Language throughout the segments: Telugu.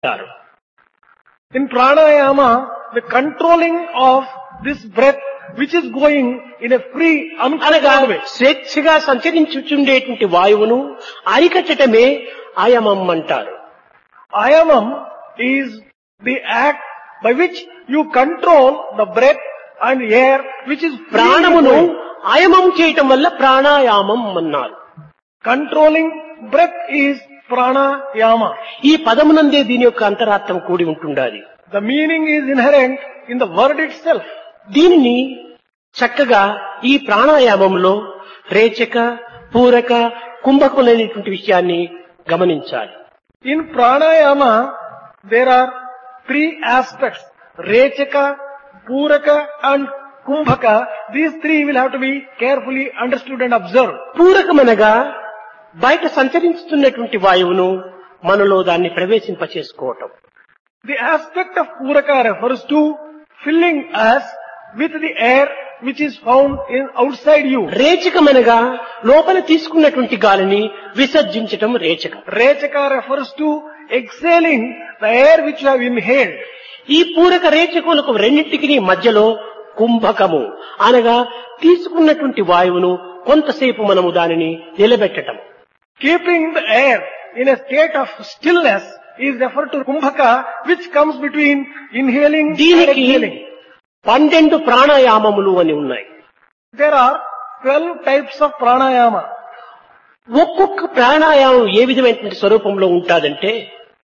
అంటారు. In pranayama, the controlling of this breath which is going in a free, అనగా uncontrolled way. స్వేచ్ఛగా సంచరించుచుండేటువంటి వాయువును అరికట్టటమే ఆయమం అంటారు. Ayamam is the act by which you control the breath and air which is free ప్రాణమును flowing. ఆయమం చేయటం వల్ల ప్రాణాయామం అన్నారు. Controlling breath is pranayama. ఈ పదమునందే దీని యొక్క అంతరార్థం కూడి ఉంటుండాలి. The meaning is inherent in the word itself. దీనిని చక్కగా ఈ ప్రాణాయామంలో రేచక, పూరక, కుంభకములైనటువంటి విషయాన్ని గమనించాలి. In pranayama, there are three aspects: rechaka, puraka and kumbhaka. These three will have to be carefully understood and observed. పూరకమనగా బయట సంచరిస్తున్నటువంటి వాయువును మనలో దాన్ని ప్రవేశింపచేసుకోవటం. The aspect of puraka refers to filling us with the air which is found in outside you. రేచకమనగా లోపల తీసుకున్నటువంటి గాలిని విసర్జించటం రేచకం. Rechaka refers to exhaling the air which you have inhaled. ఈ పూరక రేచకులకు రెండింటికి మధ్యలో కుంభకము అనగా తీసుకున్నటువంటి వాయువును కొంతసేపు మనము దానిని నిలబెట్టటం. Keeping the air in a state of stillness is referred to kumbhaka, which comes between inhaling and దీనికి exhaling. 12 ప్రాణాయామములు అని ఉన్నాయి. There are 12 types of pranayama. ఒక్కొక్క ప్రాణాయామం ఏ విధమైనటువంటి స్వరూపంలో ఉంటాదంటే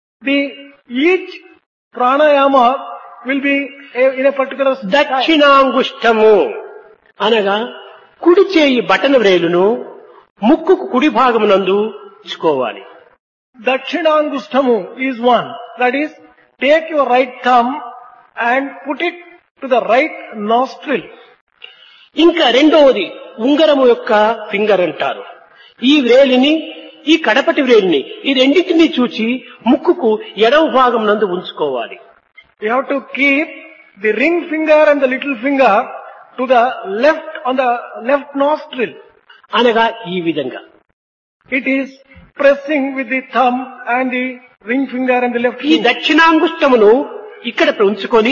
Each pranayama will be in a particular style. దక్షిణాంగుష్టము అనగా కుడి చేయి బటన వ్రేలును ముక్కుకు కుడి భాగమునందు ఉంచుకోవాలి. Dakshinangustamu is one. That is, take your right thumb and put it to the right nostril. ఇంకా రెండవది ఉంగరము యొక్క ఫింగర్ అంటారు. ఈ వ్రేలిని ఈ కడపటి వ్రేలిని ఈ రెండింటినీ చూచి ముక్కుకు ఎడమ భాగం నందు ఉంచుకోవాలి. You have to keep the ring finger and the little finger to the left on the left nostril. అనగా ఈ విధంగా It is pressing with the thumb and the ring finger and the left ఈ finger. దక్షిణాంగుష్టమును ఇక్కడ ఉంచుకొని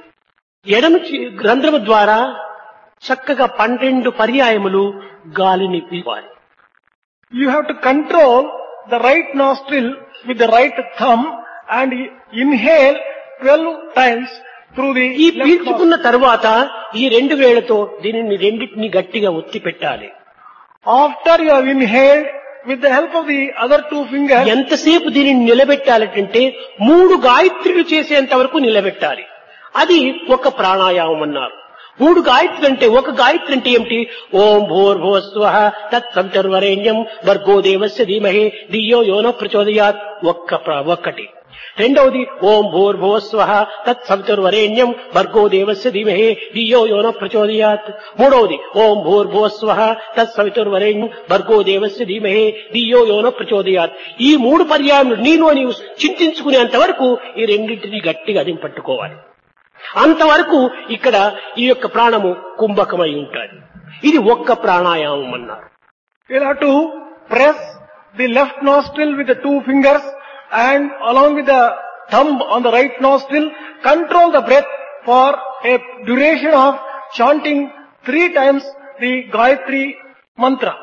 ఎడమ రంధ్రము ద్వారా చక్కగా 12 పర్యాయములు గాలిని పీల్చాలి. You have to control the right nostril with the right thumb and inhale 12 times through the ఈ left nostril. పీల్చుకున్న తరువాత ఈ రెండు వేళ్లతో దీనిని రెండింటిని గట్టిగా ఒత్తి పెట్టాలి. After you have inhaled, with the help of the other two fingers, ఎంతసేపు దీనిని నిలబెట్టాలంటే 3 గాయత్రులు చేసేంత వరకు నిలబెట్టాలి. అది ఒక ప్రాణాయామం అన్నారు. 3 గాయత్రులు అంటే ఒక గాయత్రి అంటే ఏమిటి? ఓం భూర్భువస్వః తత్సవితుర్వరేణ్యం భర్గో దేవస్య ధీమహి ధియో యోనః ప్రచోదయాత్ ఒక్కటి. రెండవది ఓం భూర్భువస్వః తత్సవితుర్వరేణ్యం భర్గో దేవస్య ధీమహి ధియో యోనః ప్రచోదయాత్. మూడవది ఓం భూర్భువస్వః తత్సవితుర్వరేణ్యం భర్గో దేవస్య ధీమహి ధియో యోనః ప్రచోదయాత్. ఈ 3 పర్యాయములు నీవు చింతించుకునేంత వరకు ఈ రెండింటిని గట్టిగా పట్టుకోవాలి. అంతవరకు ఇక్కడ ఈ యొక్క ప్రాణము కుంభకమై ఉంటుంది. ఇది ఒక్క ప్రాణాయామం అన్నారు. you'll have to press the left nostril with the two fingers and along with the thumb on the right nostril, control the breath for a duration of chanting 3 times the Gayatri mantra.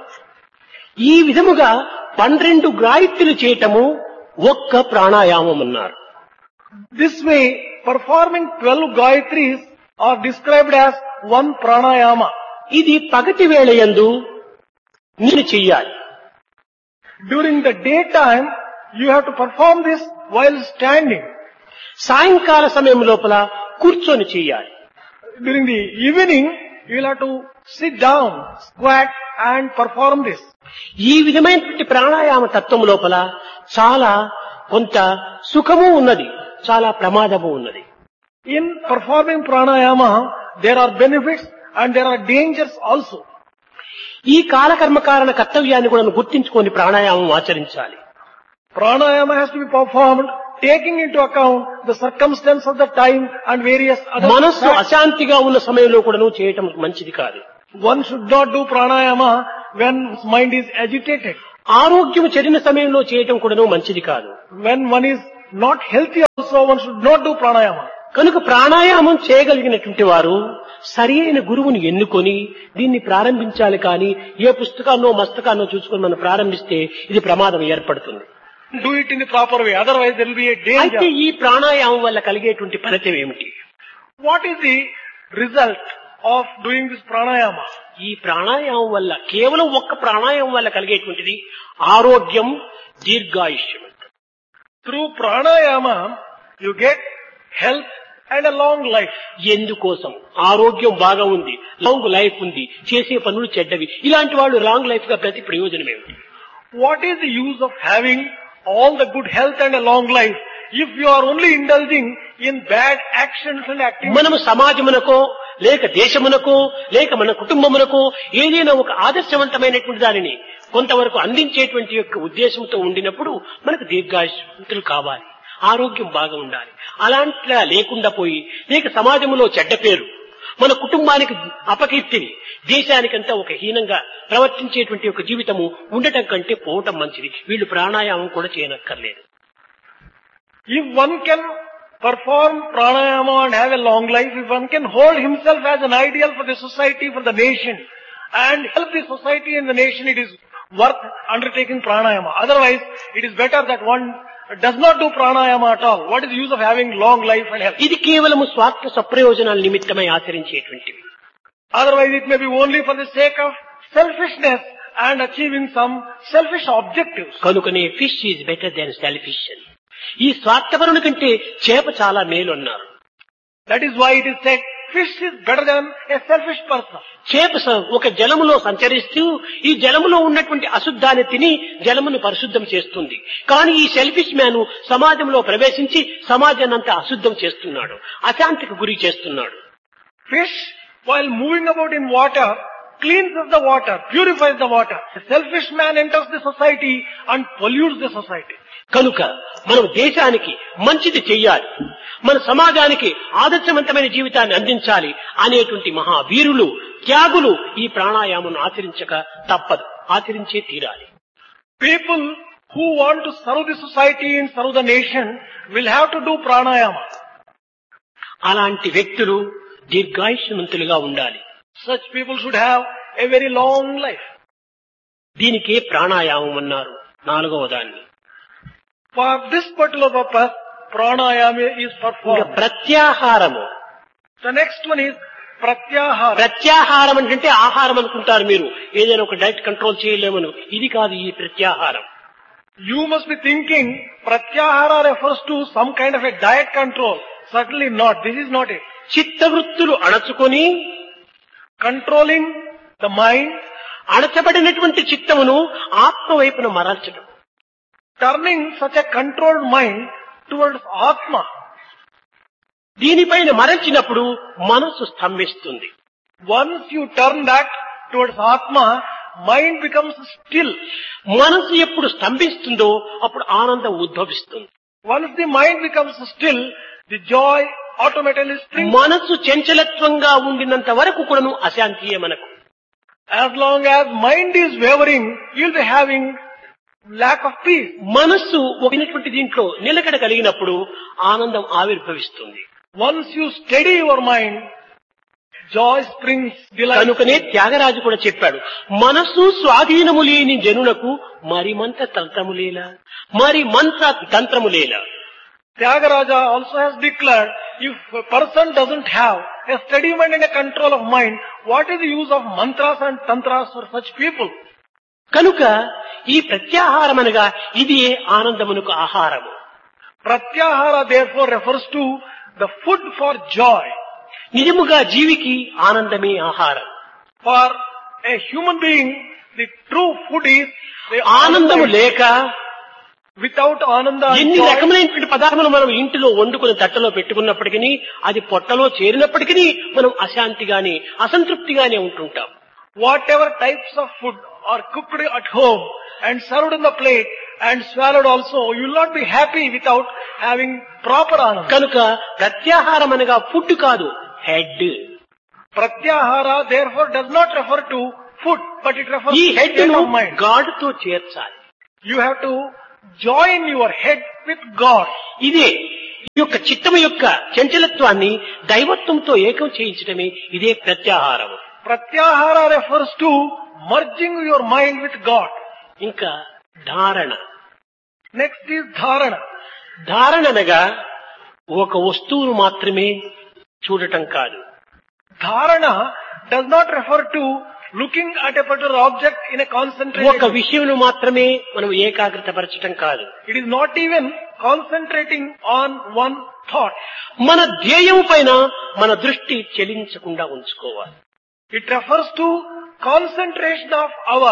ఈ విధముగా 12 గాయత్రులు చేయటము ఒక్క ప్రాణాయామం అన్నారు. This way, performing 12 Gayatris are described as one pranayama. ఇది పగటి వేళ యందు నేను చెయ్యాలి. During the daytime, you have to perform this while standing. సాయంకాల సమయం లోపల కూర్చొని చెయ్యాలి. During the evening, you will have to sit down, squat and perform this. ఈ విధమైనటువంటి ప్రాణాయామ తత్వం లోపల చాలా కొంత సుఖము ఉన్నది, చాలా ప్రమాదము ఉన్నది. In performing pranayama, there are benefits and there are dangers also. ఈ కాలకర్మకారణ కర్తవ్యాన్ని కూడా గుర్తించుకొని ప్రాణాయామం ఆచరించాలి. Pranayama has to be performed taking into account the circumstance of the time and various other మనస్సు factors. అశాంతిగా ఉన్న సమయంలో కూడా చేయటం మంచిది కాదు. One should not do pranayama when mind is agitated. ఆరోగ్యం చెడిన సమయంలో చేయటం కూడా మంచిది కాదు. When one is not healthy also, one should not do pranayama. కనుక ప్రాణాయామం చేయగలిగినటువంటి వారు సరి అయిన గురువుని ఎన్నుకొని దీన్ని ప్రారంభించాలి కానీ ఏ పుస్తకాన్నో మస్తకాన్నో చూసుకొని మనం ప్రారంభిస్తే ఇది ప్రమాదం ఏర్పడుతుంది. Do it in the proper way, otherwise there will be a అయితే danger. ఈ ప్రాణాయామం వల్ల కలిగేటువంటి ఫలితం ఏమిటి? What is the result of doing this pranayama? ఈ ప్రాణాయామం వల్ల కేవలం ఒక్క ప్రాణాయామం వల్ల కలిగేటువంటిది ఆరోగ్యం, దీర్ఘాయుష్యం. Through pranayama, you get health and a long life. ఎందుకోసం? ఆరోగ్యం బాగా ఉంది, లాంగ్ లైఫ్ ఉంది, చేసే పనులు చెడ్డవి, ఇలాంటి వాళ్ళు లాంగ్ లైఫ్ గా ప్రతి ప్రయోజనం ఏమిటి? What is the use of having all the good health and a long life if you are only indulging in bad actions and activities? మనము సమాజమునకో లేక దేశమునకో లేక మన కుటుంబమునకో ఏదైనా ఒక ఆదర్శవంతమైనటువంటి దానిని కొంతవరకు అందించేటువంటి యొక్క ఉద్దేశంతో ఉండినప్పుడు మనకు దీర్ఘాయుష్మంతులు కావాలి, ఆరోగ్యం బాగా ఉండాలి. అలాంటిలా లేకుండా పోయి లేక సమాజంలో చెడ్డ పేరు, మన కుటుంబానికి అపకీర్తిని, దేశానికంతా ఒక హీనంగా ప్రవర్తించేటువంటి ఒక జీవితము ఉండటం కంటే పోవటం మంచిది. వీళ్ళు ప్రాణాయామం కూడా చేయనక్కర్లేదు. If one can perform pranayama and have a long life, if one can hold himself as an ideal for the society, for the nation, and help the society and the nation, it is worth undertaking pranayama. Otherwise, it is better that one does not do pranayama at all. What is the use of having long life and health? ఇది కేవలము స్వార్థ సప్రయోజనాల నిమిత్తమై ఆచరించేటువంటివి. Otherwise, it may be only for the sake of selfishness and achieving some selfish objectives. కనుకనే fish is better then selfish. ఈ స్వార్థపరుని కంటే చేప చాలా మేలు అన్నారు. That is why it is said, fish is better than a selfish person. చేప ఒక జలములో సంచరిస్తూ ఈ జలములో ఉన్నటువంటి అశుద్ధాన్ని తిని జలమును పరిశుద్ధం చేస్తుంది. కానీ ఈ సెల్ఫిష్ మ్యాన్ సమాజంలో ప్రవేశించి సమాజాన్ని అంతా అశుద్ధం చేస్తున్నాడు, అశాంతికి గురి చేస్తున్నాడు. Fish, while moving about in water, cleanses the water, purifies the water. A selfish man enters the society and pollutes the society. కనుక మనం దేశానికి మంచిది చెయ్యాలి, మన సమాజానికి ఆదర్శవంతమైన జీవితాన్ని అందించాలి అనేటువంటి మహావీరులు, త్యాగులు ఈ ప్రాణాయామం ఆచరించక తప్పదు, ఆచరించే తీరాలి. People who want to serve the society and serve the nation will have to do pranayama. అలాంటి వ్యక్తులు దీర్ఘాయుష్మంతులుగా ఉండాలి. Such people should have a very long life. దీనికే ప్రాణాయామం అన్నారు. నాలుగవ దాన్ని For this particular purpose, pranayama is ఇంకా performed. ప్రత్యాహారము. The next one is pratyahara. ప్రత్యాహారం అంటే ఆహారం అనుకుంటారు మీరు, ఏదైనా ఒక డైట్ కంట్రోల్ చేయలేమను. ఇది కాదు ఈ ప్రత్యాహారం. You must be thinking pratyahara refers to some kind of a diet control. Certainly not. This is not it. చిత్తవృత్తులు అణచుకొని Controlling the mind, అణచబడినటువంటి చిత్తమును ఆత్మ వైపున మరల్చడం. turning such a controlled mind towards Atma. దీనిపైన మరల్చినప్పుడు మనస్సు స్తంభిస్తుంది. Once you turn that towards Atma, mind becomes still. మనస్సు ఎప్పుడు స్తంభిస్తుందో అప్పుడు ఆనందం ఉద్భవిస్తుంది. Once the mind becomes still, the joy automatically springs. మనస్సు చంచలత్వంగా ఉండినంత వరకు కూడాను అశాంతియే మనకు. As long as mind is wavering, you'll be having lack of peace. మనస్సు ఒకనటువంటి దీంట్లో నిలకడ కలిగినప్పుడు ఆనందం ఆవిర్భవిస్తుంది. Once you steady your mind, joy springs, delight. కనుకనే త్యాగరాజు కూడా చెప్పాడు, మనస్సు స్వాధీనము లేని జనులకు మరి మంత్ర తంత్రములేలా, మరి మంత్ర తంత్రములేలా. Tyagaraja also has declared, if a person doesn't have a steady mind and a control of mind, what is the use of mantras and tantras for such people? కనుక ఈ ప్రత్యాహారం అనగా ఇది ఆనందమునకు ఆహారము. Pratyahara therefore refers to the food for joy. నిజముగా జీవికి ఆనందమే ఆహారం. For a human being, the true food is the ఆనందము ananda. లేక Without ananda and ఎన్ని joy, రకమైనటువంటి పదార్థములు మనం ఇంటిలో వండుకుని తట్టలో పెట్టుకున్నప్పటికీ, అది పొట్టలో చేరినప్పటికీ మనం అశాంతిగానే అసంతృప్తిగానే ఉంటుంటాం. whatever types of food are cooked at home and served in the plate and swallowed also, you will not be happy without having proper ananda. కనుక ప్రత్యాహారం అనగా ఫుడ్ కాదు, head. Pratyahara therefore does not refer to food, but it refers ఈ to హెడ్ state ను of mind. గాడ్ తో చేర్చాలి. You have to join your head with God. ఇదే ఈ యొక్క చిత్తము యొక్క చంచలత్వాన్ని దైవత్వంతో ఏకం చేయించడమే ఇదే ప్రత్యాహారం. Pratyahara refers to merging your mind with God. ఇంకా ధారణ. Next is dharana. ధారణ అనగా ఒక వస్తువును మాత్రమే చూడటం కాదు. Dharana does not refer to looking at a particular object in a ఒక concentrated. విషయమును మాత్రమే మనం ఏకాగ్రత పరచటం కాదు. It is not even concentrating on one thought. మన ధ్యేయం పైన మన దృష్టి చెలించకుండా ఉంచుకోవాలి. It refers to concentration of our.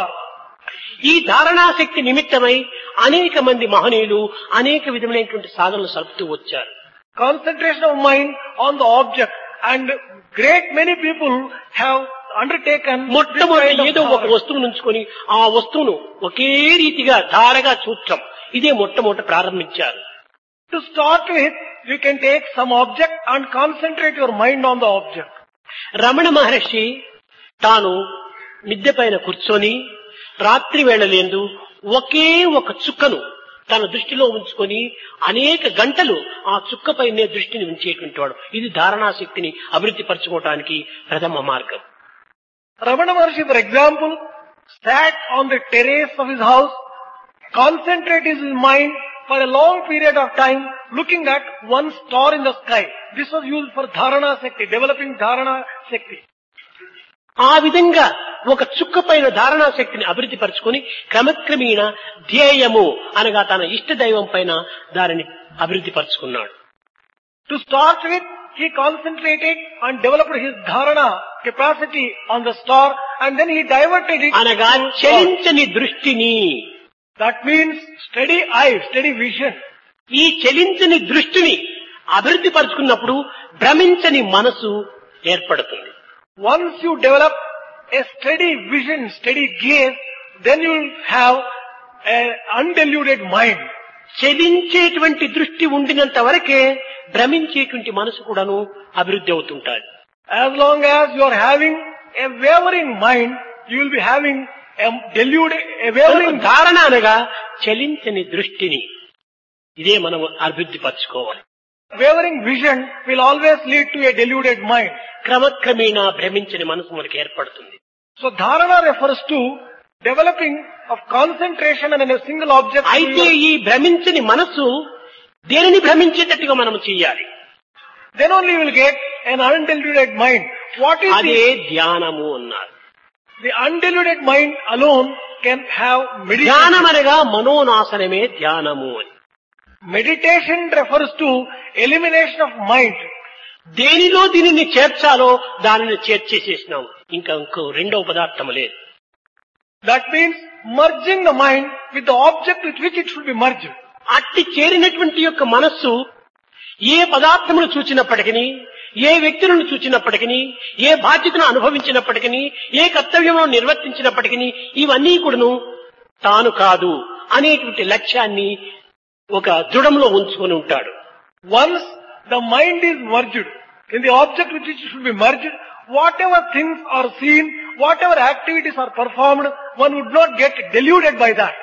ఈ ధారణాశక్తి నిమిత్తమై అనేక మంది మహనీయులు అనేక విధములైనటువంటి సాధనలు సలుపుతూ వచ్చారు. Concentration of mind on the object, and great many people have undertaken this మొట్టమొదటి kind of ఏదో ఒక dharana. వస్తువును ఉంచుకొని ఆ వస్తువును ఒకే రీతిగా ధారగా చూడటం ఇదే మొట్టమొదట ప్రారంభించారు. To start with, you can take some object and concentrate your mind on the object. Ramana Maharshi తాను మిద్దె పైన కూర్చొని రాత్రి వేళలేందు ఒకే ఒక చుక్కను తన దృష్టిలో ఉంచుకొని అనేక గంటలు ఆ చుక్కపైనే దృష్టిని ఉంచేటువంటి వాడు. ఇది ధారణాశక్తిని అభివృద్ధి పరచుకోవటానికి ప్రథమ మార్గం. Ramana Maharshi, for example, sat on the terrace of his house, concentrated his mind for a long period of time, looking at one star in the sky. This was used for dharana shakti, developing dharana shakti. ఆ విధంగా ఒక చుక్క పైన ధారణాశక్తిని అభివృద్ధి పరచుకొని క్రమక్రమేణ ధ్యేయము అనగా తన ఇష్ట దైవం పైన దానిని అభివృద్ధి పరచుకున్నాడు. To start with, he concentrated and developed his dharana capacity on the star, and then he diverted it. అనగా to God. చలించని దృష్టిని. That means steady eye, steady vision. ఈ చలించని దృష్టిని అభివృద్ధి పరచుకున్నప్పుడు భ్రమించని మనసు ఏర్పడుతుంది. Once you develop a steady vision, steady gaze, then you will have an undiluted mind. చలించేటువంటి దృష్టి ఉండినంత వరకే భ్రమించేటువంటి మనసు కూడాను అభివృద్ధి అవుతుంటారు. As long as you are having a wavering mind, you will be having a deluded, a wavering. ధారణ అనగా చలించని దృష్టిని ఇదే మనం అభివృద్ధి పరచుకోవాలి. Wavering vision will always lead to a deluded mind. క్రమక్రమేణా భ్రమించని మనసు మనకు ఏర్పడుతుంది. So dharana refers to developing of concentration on a single object. అయితే ఈ భ్రమించని మనసు దేనిని భ్రమించేటట్టుగా మనం చేయాలి. Then only you will get an undiluted mind. What is అదే ధ్యానము అన్నారు. the undiluted mind alone can have meditation. ధ్యానం అనగా మనోనాశనమే ధ్యానము అని. Meditation refers to elimination of mind. దేనిలో దీనిని చేర్చాలో దానిని చేర్చేసేసినాం. ఇంకో రెండవ పదార్థం లేదు. That means merging the mind with the object with which it should be merged. అట్టి చేరినటువంటి యొక్క మనస్సు ఏ పదార్థమును చూచినప్పటికీ, ఏ వ్యక్తులను చూచినప్పటికీ, ఏ బాధ్యతను అనుభవించినప్పటికీ, ఏ కర్తవ్యమును నిర్వర్తించినప్పటికీ ఇవన్నీ కూడాను తాను కాదు అనేటువంటి లక్ష్యాన్ని ఒక దృఢంలో ఉంచుకొని ఉంటాడు. Once the mind is merged in the object with which it should be merged, whatever things are seen, whatever activities are performed, one would not get deluded by that.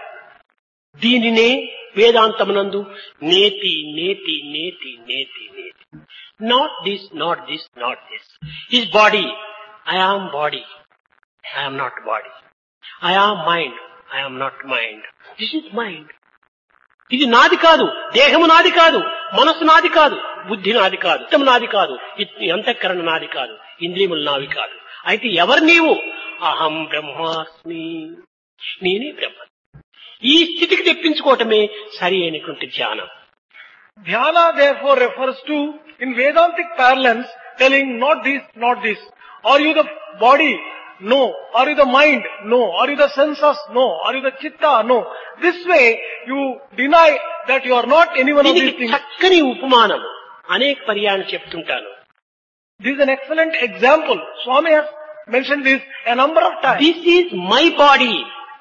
దీనినే వేదాంతమునందు నేతి నేతి నేతి నేతి నేతి. Not this, not this, not this. His body, I am body, I am not body. I am mind, I am not mind. This is mind. ఇది నాది కాదు, దేహము నాది కాదు, మనస్సు నాది కాదు, బుద్ధి నాది కాదు, చిత్తము నాది కాదు, అంతఃకరణ నాది కాదు, ఇంద్రియములు నావి కాదు. అయితే ఎవరు నీవు? అహం బ్రహ్మాస్మి, నేనే బ్రహ్మ. ఈ స్థితికి తెప్పించుకోవటమే సరి అయినటువంటి ధ్యానం. Dhyana therefore refers to, in Vedantic parlance, telling not this, not this. Are you the body? No. Are you the mind? No. Are you the senses? No. Are you the chitta? No. This way you deny that you are not any one of these దీనికి things. చక్కని ఉపమానం అనేక పర్యాలు చెప్తుంటాను. This is an excellent example. Swami has mentioned this a number of times. This is my body.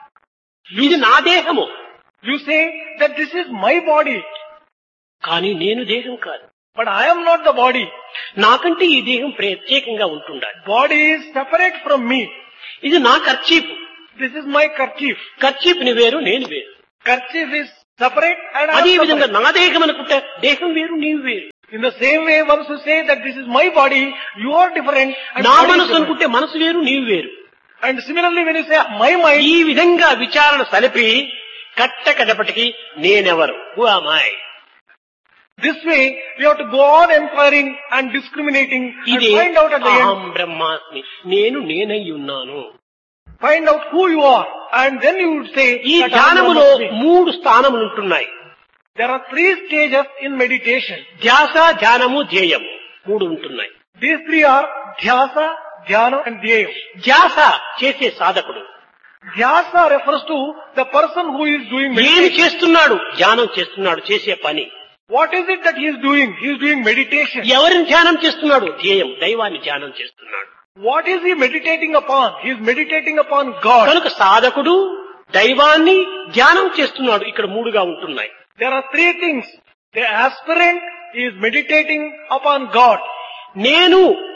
ఇది నా దేహము. You say that this is my body, కానీ నేను దేహం కాదు. but I am not the body. నాకంటే ఈ దేహం ప్రత్యేకంగా ఉంటుండాలి. Body is separate from me. ఇది నా ఖర్చీపు. This is my kerchief. ఖర్చీపుని వేరు, నేను వేరు. Kerchief is separate and I అదే am విధంగా separate. నా దేహం అనుకుంటే దేహం వేరు నీవు వేరు. In the same way, once you say that this is my body, you are different and నా body is మనసు different. అనుకుంటే మనసు వేరు నీవు వేరు. And similarly, when you say my mind, ఈ విధంగా విచారణ సలిపి కట్టకడపటికి నేనెవరు, who am I, this way you have to go on inquiring and discriminating and ఇదే find out at the అహం end, బ్రహ్మాస్మి, నేను నేనై ఉన్నాను. find out who you are, and then you would say ఈ that I am ధ్యానములో Brahmasmi. 3 స్థానములు ఉంటున్నాయి. There are 3 stages in meditation. ధ్యాస, ధ్యానము, ధ్యేయము 3 ఉంటున్నాయి. These 3 are dhyasa, dhyana and dhyayam. ధ్యాస చేసే సాధకుడు Dhyasa refers to the person who is doing ఏమి meditation. చేస్తున్నాడు, ధ్యానం చేస్తున్నాడు, చేసే పని. What is it that he is doing? He is doing meditation. ఎవరిని ధ్యానం చేస్తున్నాడు, ధ్యేయం, దైవాన్ని ధ్యానం చేస్తున్నాడు. What is he meditating upon? He is meditating upon God. కనుక సాధకుడు దైవాన్ని ధ్యానం చేస్తున్నాడు. ఇక్కడ 3గా ఉంటున్నాయి. There are 3 things. The aspirant is meditating upon God. నేను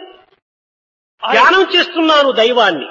ధ్యానం చేస్తున్నాను దైవాన్ని.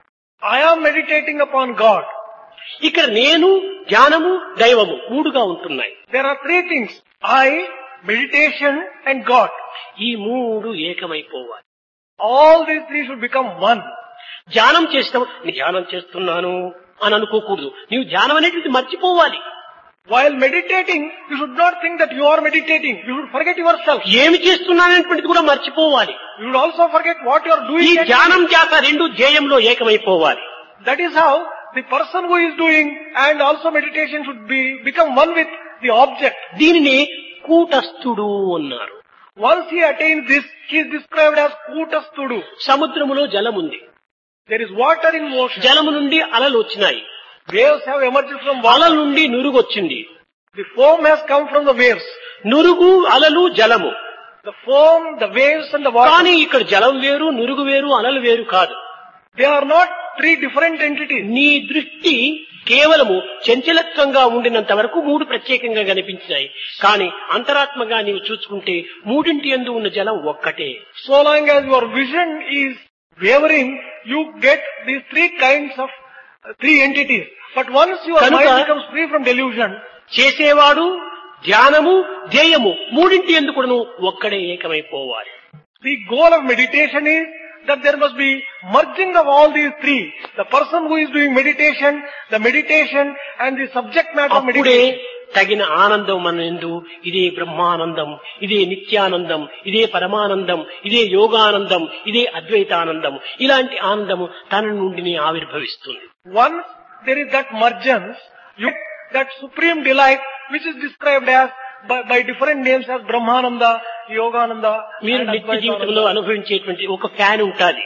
I am meditating upon God. ఇక్కడ నేను, ధ్యానము, దైవము 3గా ఉంటున్నాయి. There are 3 things. I, meditation and God. ఈ 3 ఏకమైపోవాలి. All these 3 should become one. ధ్యానం చేసినప్పుడు నేను ధ్యానం చేస్తున్నాను అని అనుకోకూడదు. నీవు ధ్యానం అనేటువంటి మర్చిపోవాలి. While meditating, you should not think that you are meditating. You should forget yourself. ఏమి చేస్తున్నాననేటువంటిది కూడా మర్చిపోవాలి. You should also forget what you are ఈ doing. ధ్యానం ధ్యాస 2 ధ్యేయంలో ఏకమైపోవాలి. That is how the person who is doing and also meditation should become one with the object. దీనిని కూటస్థుడు అన్నారు. Once he attains this, he is described as Kutastudu. సముద్రములో జలం ఉంది. There is water in ocean. జలము నుండి అలలు వచ్చినాయి. Waves have emerged from అలల water. నుండి నురుగు వచ్చింది. The foam has come from the waves. నురుగు, అలలు, జలము. The foam, the waves and the కానీ water. ఇక్కడ జలం వేరు, నురుగు వేరు, అలలు వేరు కాదు. They are not 3 different entities. నీ దృష్టి కేవలము చంచలత్వంగా ఉండినంత వరకు 3 ప్రత్యేకంగా కనిపించాయి. కానీ అంతరాత్మగా నీవు చూసుకుంటే 3 యందు ఉన్న జలం ఒక్కటే. So long as your vision is wavering, you get these 3 kinds of 3 entities. But once your Kanuka- mind becomes free from delusion, చేసేవాడు, ధ్యానము, ధ్యేయము 3 యందు కూడాను ఒక్కడే ఏకమైపోవాలి. the goal of meditation is that there must be merging of all these 3. The person who is doing meditation, the meditation and the subject matter of అప్పుడే meditation. తగిన ఆనందం మన యందు, ఇదే బ్రహ్మానందం, ఇదే నిత్యానందం, ఇదే పరమానందం, ఇదే యోగానందం, ఇదే అద్వైతానందం, ఇలాంటి ఆనందము తన నుండి ఆవిర్భవిస్తుంది. Once there is that mergence, you get that supreme delight which is described as by different names as Brahmananda, Yogananda, మీరు and నిత్య జీవితంలో Advaitananda. అనుభవించేటువంటి ఒక ఫ్యాన్ ఉంటుంది.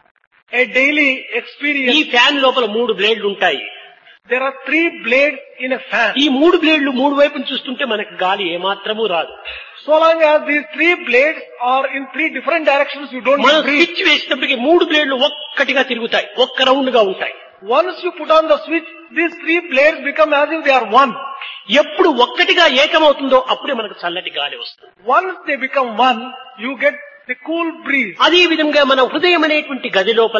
A daily ఈ experience. ఫ్యాన్ లోపల 3 బ్లేడ్లు ఉంటాయి. There are 3 blades in a fan. ఈ 3 బ్లేడ్లు 3 వైపును చూస్తుంటే మనకు గాలి ఏమాత్రము రాదు. So long as these 3 blades are in 3 different directions, you don't మనం breathe. స్విచ్ వేసినప్పటికీ 3 బ్లేడ్లు ఒక్కటిగా తిరుగుతాయి, ఒక్క రౌండ్ గా ఉంటాయి. Once you put on the switch, these 3 blades become as if they are one. ఎప్పుడు ఒక్కటిగా ఏకమవుతుందో అప్పుడే మనకు చల్లటి గాలి వస్తుంది. Once they become one, you get the cool breeze. అదే విధంగా మన హృదయం అనేటువంటి గది లోపల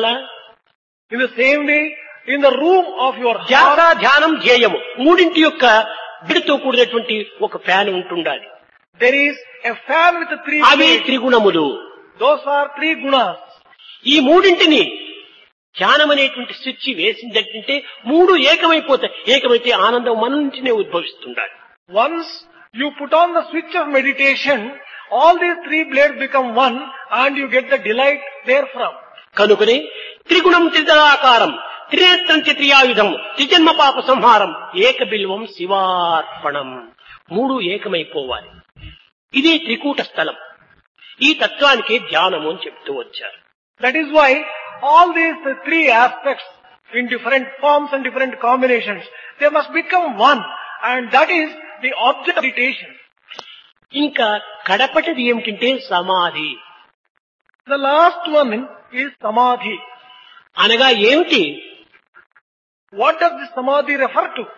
In the same way, in the room of your ధ్యాస, heart, ధ్యానం, ధ్యేయము 3 యొక్క బిడితో కూడినటువంటి ఒక ఫ్యాన్ ఉంటుండాలి. there is a fan with the 3 away blades. త్రిగుణములు. Those are 3 gunas. ఈ 3 ధ్యానం అనేటువంటి స్విచ్ వేసిందంటే 3 ఏకమైపోతాయి. ఏకమైతే ఆనందం మన నుంచినే ఉద్భవిస్తుండాలి. Once you put on the switch of meditation, all these 3 blades become one and you get the delight therefrom. కనుకనే త్రిగుణం త్రిదళాకారం, త్రినేత్రం త్రియాయుధం, త్రిజన్మ పాప సంహారం, ఏక బిల్వం శివార్పణం 3 ఏకమైపోవాలి. ఇదే త్రికూట స్థలం. ఈ తత్వానికి ధ్యానము అని చెప్తూ వచ్చారు. That is why all these 3 aspects in different forms and different combinations, they must become one, and that is the object of meditation. ఇంకా కడపటిది ఏమిటంటే సమాధి. The last one is samadhi. అనగా ఏమిటి? What does this samadhi refer to?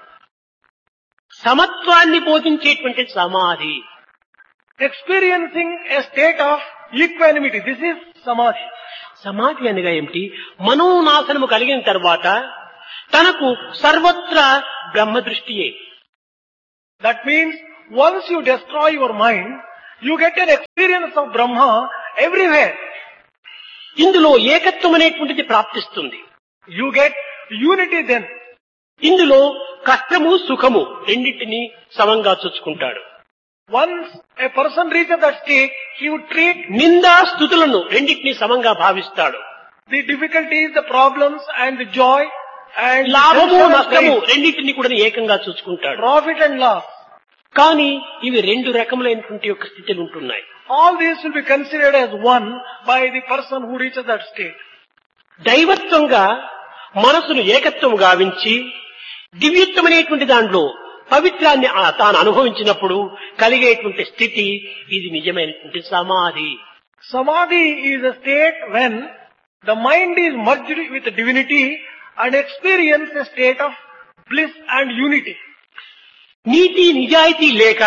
సమత్వాన్ని బోధించేటువంటి సమాధి. Experiencing a state of equanimity. This is samadhi. సమాధి అనగా ఏమిటి? మనోనాశనము కలిగిన తర్వాత తనకు సర్వత్రా బ్రహ్మ దృష్టియే. That means once you destroy your mind, you get an experience of Brahma everywhere. ఇందులో ఏకత్వం అనేటువంటిది ప్రాప్తిస్తుంది. You get unity then. ఇందులో కష్టము సుఖము రెండింటినీ సమంగా చూసుకుంటాడు. Once a person reaches that state, he would treat నిందా స్తుతులను రెండింటినీ సమంగా భావిస్తాడు. the difficulties, the problems and the joy and లాభము tension and నష్టము pain, రెండింటినీ కూడా ఏకంగా చూసుకుంటాడు. profit and loss. కానీ ఇవి రెండు రకములైనటువంటి యొక్క స్థితులు ఉంటున్నాయి. All these will be considered as one by the person who reaches that state. దైవత్వంగా మనసును ఏకత్వం గావించి దివ్యత్వమైనటువంటి దాంట్లో పవిత్రాన్ని తాను అనుభవించినప్పుడు కలిగేటువంటి స్థితి ఇది నిజమైనటువంటి సమాధి. Samadhi is a state when the mind is merged with divinity and experience a state of bliss and unity. నీతి నిజాయితీ లేక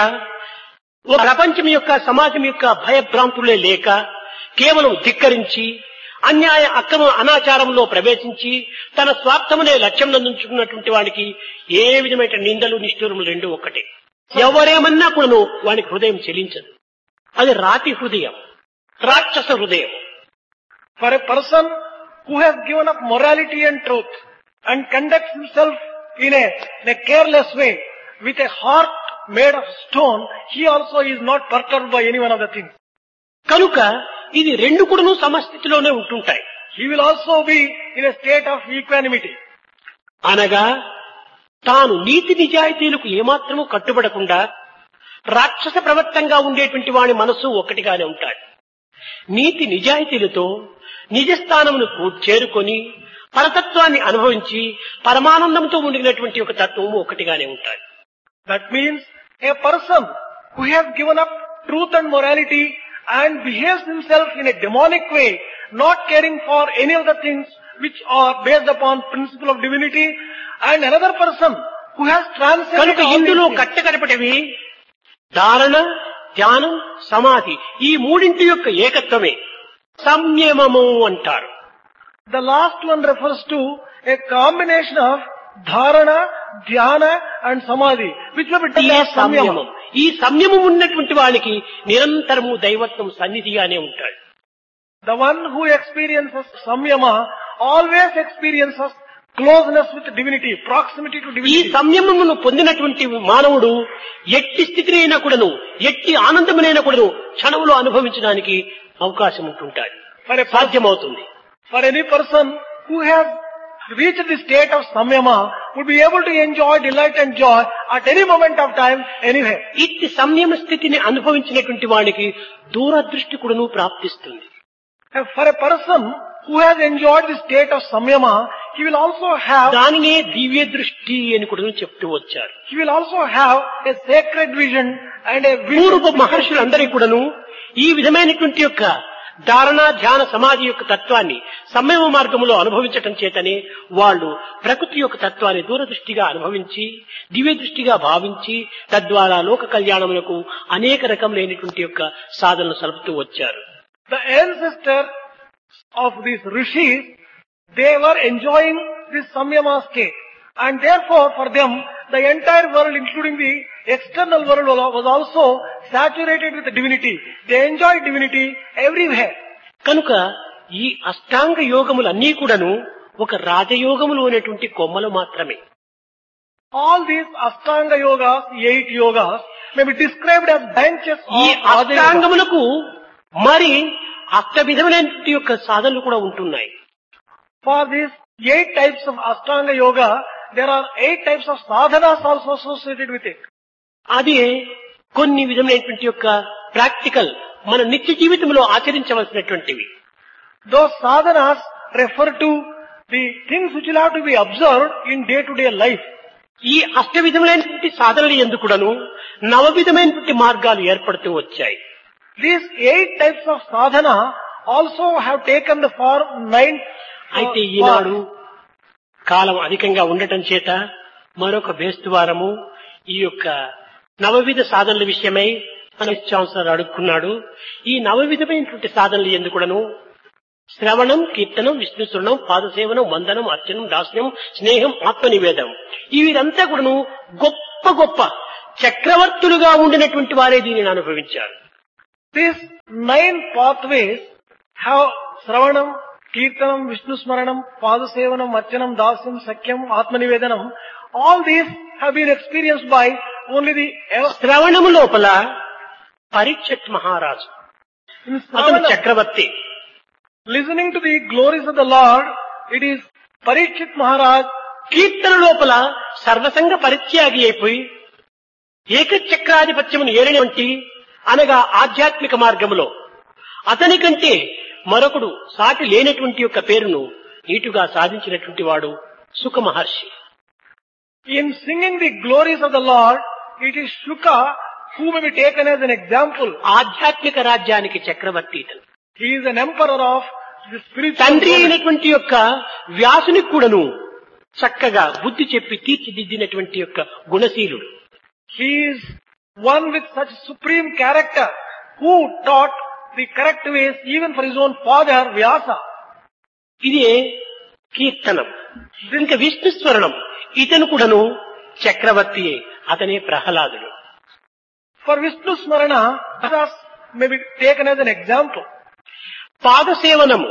ఒక ప్రపంచం యొక్క సమాజం యొక్క భయభ్రాంతులే లేక కేవలం ధిక్కరించి అన్యాయ అక్రమ అనాచారంలో ప్రవేశించి తన స్వార్థమునే లక్ష్యం నందుకున్నటువంటి వాడికి ఏ విధమైన నిందలు నిష్ఠూరములు రెండు ఒక్కటే. ఎవరేమన్నా కూడాను వానికి హృదయం చెలించదు. అది రాతి హృదయం, రాక్షస హృదయం. For a person who has given up morality and truth and conducts himself in a careless way with a heart made of stone, he also is not perturbed by any one of the things. కనుక ఇది రెండు కూడాను సమస్థితిలోనే ఉంటుంటాయి. He will also be in a state of equanimity. అనగా తాను నీతి నిజాయితీలకు ఏమాత్రము కట్టుబడకుండా రాక్షస ప్రవర్తంగా ఉండేటువంటి వాడి మనస్సు ఒక్కటిగానే ఉంటాడు. నీతి నిజాయితీలతో నిజస్థానమును చేరుకొని పరతత్వాన్ని అనుభవించి పరమానందంతో ఉండినటువంటి ఒక తత్వము ఒకటిగానే ఉంటాడు. That means a person who has given up truth and morality and behaves himself in a demonic way, not caring for any of the things which are based upon principle of divinity, and another person who has transcended కనుక all ఇందులో these things. కట్టకడపటివి ధారణ, ధ్యానం, సమాధి ఈ మూడింటి యొక్క ఏకత్వమే సంయమము అంటారు. The last one refers to a combination of dharana, dhyana and samadhi, which will be ఈ taken as సంయమం. samyama. ఈ సంయమం ఉన్నటువంటి వానికి నిరంతరము దైవత్వం సన్నిధిగానే ఉంటాడు. The one who experiences samyama always experiences closeness with divinity, proximity to ఈ divinity. సంయమమును పొందినటువంటి మానవుడు ఎట్టి స్థితినైనా కూడాను ఎట్టి ఆనందమునైనా కూడాను క్షణంలో అనుభవించడానికి అవకాశం ఉంటుంటాడు, సాధ్యమవుతుంది. For any person who has reached the state of samyama would be able to enjoy delight and joy at any moment of time, anywhere. ఇట్టి సంయమ స్థితిని అనుభవించినటువంటి వాడికి దూరదృష్టి కూడాను ప్రాప్తిస్తుంది. For a person who has enjoyed the state of samyama, he will also have దానినే దివ్య దృష్టి అని కూడా చెప్తూ వచ్చారు. he will also have a sacred vision and a పూర్వ vision. మహర్షులందరికీ కూడాను ఈ విధమైనటువంటి యొక్క ధారణ, ధ్యాన, సమాధి యొక్క తత్వాన్ని సంయమ మార్గంలో అనుభవించటం చేతనే వాళ్ళు ప్రకృతి యొక్క తత్వాన్ని దూరదృష్టిగా అనుభవించి దివ్య దృష్టిగా భావించి తద్వారా లోక కళ్యాణములకు అనేక రకములైనటువంటి యొక్క సాధనలు సలుపుతూ వచ్చారు. The ancestors of these rishis, they were enjoying this samyama state, and therefore for them the entire world, including the external world, was also saturated with divinity. They enjoyed divinity everywhere. కనుక ఈ అష్టాంగ యోగములన్నీ కూడాను ఒక రాజయోగములు అనేటువంటి కొమ్మలు మాత్రమే. All these Ashtanga yogas, 8 yogas, may be described as branches ఈ of Raja Yoga. అష్టాంగములకు మరి అష్ట విధమైనటువంటి యొక్క సాధనలు కూడా ఉంటున్నాయి. For these 8 types of Ashtanga yoga, there are 8 types of sadhanas also associated with it. అది కొన్ని విధమైనటువంటి యొక్క ప్రాక్టికల్ మన నిత్య జీవితంలో ఆచరించవలసినటువంటివి. Those sadhanas refer to the things which will have to be observed in day-to-day life. ఈ అష్ట విధములైనటువంటి సాధనలు ఎందుకుడను నవ విధమైనటువంటి మార్గాలు ఏర్పడుతూ వచ్చాయి. These 8 types of sadhana also have taken the form 9. అయితే ఈనాడు కాలం అధికంగా ఉండటం చేత మరొక బేస్తువారము ఈ యొక్క నవవిధ సాధనల విషయమై మన ఛాన్సలర్ అడుక్కున్నాడు. ఈ నవవిధమైనటువంటి సాధనలు ఎందుకుడను శ్రవణం, కీర్తనం, విష్ణు స్మరణం, పాదసేవనం, వందనం, అర్చనం, దాస్యం, స్నేహం, ఆత్మనివేదం, వీరంతా కూడాను గొప్ప గొప్ప చక్రవర్తులుగా ఉండినటువంటి వారే దీనిని అనుభవించారు. These 9 pathways have Sravanam, Kirtanam, Vishnu Smaranam, Padasevanam, Archanam, Dasyam, Sakyam, Atmanivedanam. All these have been experienced by only the... శ్రవణము లోపల పరీక్షిత్ మహారాజు In అతను Sravanam, Chakravarthi. listening to the glories of the Lord, it is Parikshit Maharaj. కీర్తన లోపల సర్వసంగ పరిత్యాగి అయిపోయి ఏకచక్రాధిపత్యమును ఏలినటువంటి అనగా ఆధ్యాత్మిక మార్గములో అతని కంటే మరొకడు సాటి లేనటువంటి యొక్క పేరును నీటుగా సాధించినటువంటి వాడు సుఖ మహర్షి. In singing the glories of the Lord, it is Shuka who may be taken as an example. ఆధ్యాత్మిక రాజ్యానికి చక్రవర్తి ఇతను. He is an emperor of the spiritual తండ్రి world. అయినటువంటి యొక్క వ్యాసుని కూడాను చక్కగా బుద్ధి చెప్పి తీర్చిదిద్దినటువంటి యొక్క గుణశీలుడు. He is one with such supreme character who taught the correct ways even for his own father Vyasa. ఇదే కీర్తనం. ఇంకా విష్ణు స్మరణం ఇతను కూడాను చక్రవర్తియే. అతనే ప్రహ్లాదుడు. For Vishnu Smarana, others may be taken as an example. పాదసేవనము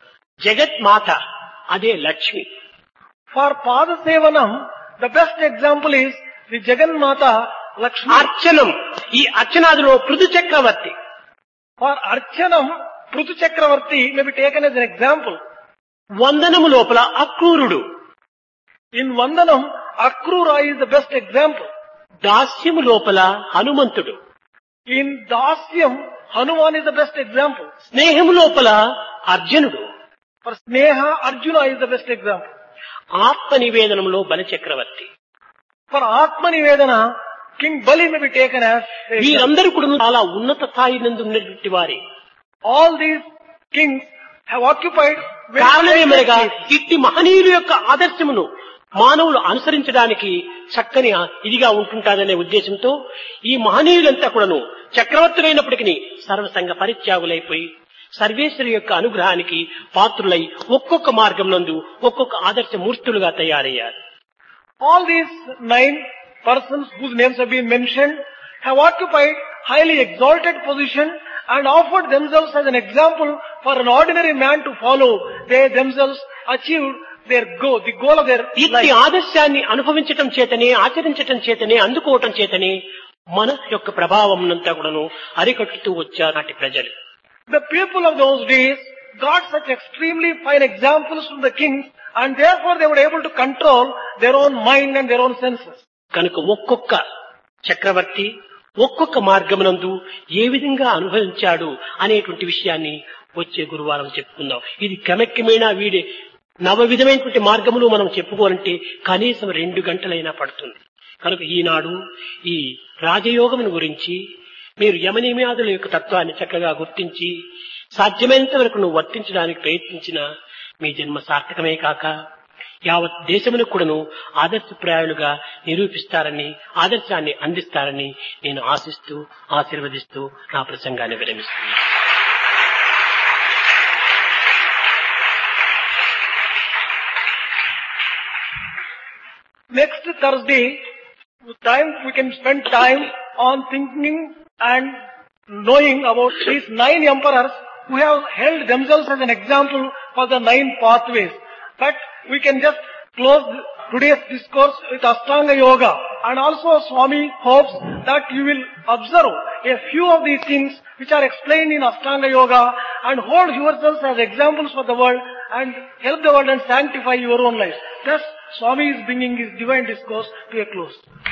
జగత్మాత అదే Lakshmi. For Padasevanam, the best example is the Jagannatha Lakshmi. అర్చనం ఈ అర్చనాదిలో పృథు చక్రవర్తి. For Archanam, Prutu Chakravarti may be taken as an example. వందనము లోపల అక్రూరుడు. In Vandanam, Akrura is the best example. దాస్యము లోపల హనుమంతుడు. In Dasyam, Hanuman is the best example. స్నేహము లోపల అర్జునుడు. For Sneha, Arjuna is the best example. ఆత్మ నివేదనంలో బలచక్రవర్తి. For Atma Nivedana, King Bali may be taken as the example. వీరందరూ కూడా చాలా ఉన్నత స్థాయి నందు ఉన్నటువంటి వారే. All these kings have occupied very కారణమేమనగా high places. ఇట్టి మహనీయుల యొక్క ఆదర్శమును మానవులు అనుసరించడానికి చక్కని ఇదిగా ఉంటుంటాదనే ఉద్దేశంతో ఈ మహనీయులంతా కూడాను చక్రవర్తులైనప్పటికీ సర్వసంగ పరిత్యాగులైపోయి సర్వేశ్వరి యొక్క అనుగ్రహానికి పాత్రులై ఒక్కొక్క మార్గం నందు ఒక్కొక్క ఆదర్శ మూర్తులుగా తయారయ్యారు. All these 9 persons whose names have been mentioned have occupied highly exalted position and offered themselves as an example for an ordinary man to follow. They themselves achieved their goal, the goal of their ఇట్టి life. ఆదర్శాన్ని అనుభవించటం చేతనే ఆచరించటం చేతనే అందుకోవటం చేతనే మన యొక్క ప్రభావం అంతా కూడాను అరికట్టుతూ వచ్చారు నాటి ప్రజలు. The people of those days got such extremely fine examples from the kings, and therefore they were able to control their own mind and their own senses. కనుక ఒక్కొక్క చక్రవర్తి ఒక్కొక్క మార్గమునందు ఏ విధంగా అనుభవించాడు అనేటువంటి విషయాన్ని వచ్చే గురువారం చెప్పుకుందాం. ఇది క్రమక్రమేణా వీడే నవ విధమైనటువంటి మార్గములు మనం చెప్పుకోవాలంటే కనీసం 2 గంటలైనా పడుతుంది. కనుక ఈనాడు ఈ రాజయోగమును గురించి మీరు యమనియమాదుల యొక్క తత్వాన్ని చక్కగా గుర్తించి సాధ్యమైనంత వరకు నువ్వు వర్తించడానికి ప్రయత్నించిన మీ జన్మ సార్థకమే కాక యావత్ దేశమును కూడాను ఆదర్శప్రాయులుగా నిరూపిస్తారని ఆదర్శాన్ని అందిస్తారని నేను ఆశిస్తూ ఆశీర్వదిస్తూ నా ప్రసంగాన్ని విరమిస్తున్నాను. Next Thursday, we can spend time on thinking and knowing about these 9 emperors who have held themselves as an example for the 9 pathways. But we can just close today's discourse with Ashtanga Yoga. And also Swami hopes that you will observe a few of these things which are explained in Ashtanga Yoga and hold yourselves as examples for the world and help the world and sanctify your own life. Thus, Swami is bringing his divine discourse to a close.